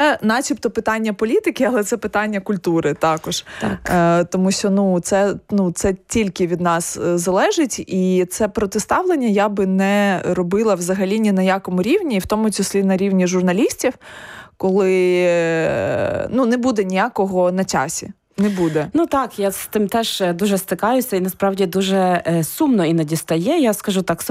це начебто питання політики, але це питання культури також. Тому що це тільки від нас залежить, і це протиставлення я би не робила взагалі ні на якому рівні, в тому числі на рівні журналістів, коли не буде ніякого на часі. Не буде. Так, я з тим теж дуже стикаюся, і насправді дуже сумно іноді стає. Я скажу так,